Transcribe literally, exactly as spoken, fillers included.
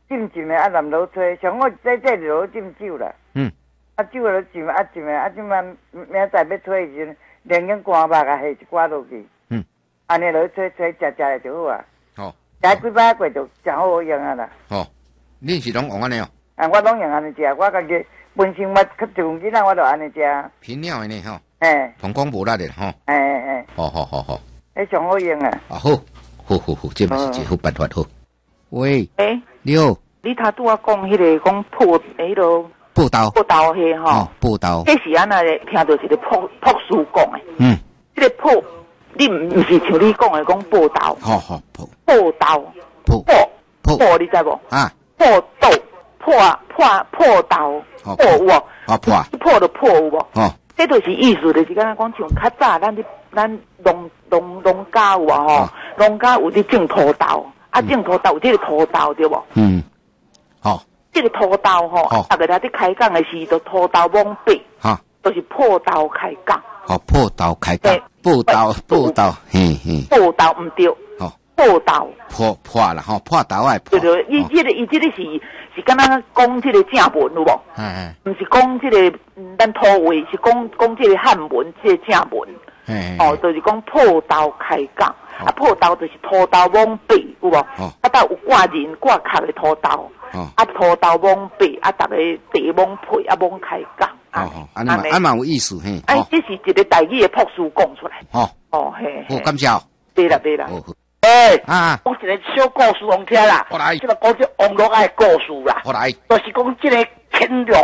浸浸的啊，南螺吹，上好在这里螺浸酒啦。 嗯。 啊，酒落浸啊浸的，啊，即摆明仔载要吹时阵，连根干肉啊下一寡落去。嗯。安尼落吹吹，食食的就好啊。 好。 食几摆过就真好用啊啦。 哦，恁是拢用安尼哦？ 啊，我拢用安尼食，我家己本身我较自己仔我就安尼食。 偏了的呢吼。 嘿。 同讲无力的吼。 嘿嘿嘿。 好好好好。 迄上好用啊。 啊好，好好好，这嘛是一个好办法好。喂。 诶。 你好。 你头拄啊讲迄个讲破迄落报道报道迄吼， 哦，报道， 迄是安那咧，听到一个破破书讲诶， 嗯， 迄个破，你毋是像你讲诶讲报道， 好好报报道， 破破破，你知无？ 啊， 破斗破破破道破有无？ 啊破破的破有无？ 哦， 这就是意思，就是敢若讲像较早咱伫咱农农农家有啊吼，农家有伫种土豆，啊种土豆有这个土豆对无？ 嗯。好， 这个土豆吼，大家在开讲的时，就土豆往北，哈，就是破豆开讲。 哦，破豆开讲，报道报道，嘿嘿， 报道唔对，哦，报道破破啦，吼，破豆爱破。 对对，伊这个伊这个是是敢若讲这个正文有无？ 哎哎， 唔是讲这个咱土话，是讲讲这个汉文，这个正文。 哎哦，就是讲破豆开讲，啊，破豆就是土豆往北，有无？哦，啊，搭有挂人挂壳的土豆。哦，啊，土豆往北，啊，逐个地往配，啊，往开讲。 哦哦，安尼嘛，安嘛有意思嘿。 哎，这是一个台语的朴素讲出来。 哦哦嘿。 好，感谢。 对啦对啦。 哎啊，讲一个小故事，讲听啦。 我来。 这个讲这网络爱故事啦。 我来。 就是讲这个乾隆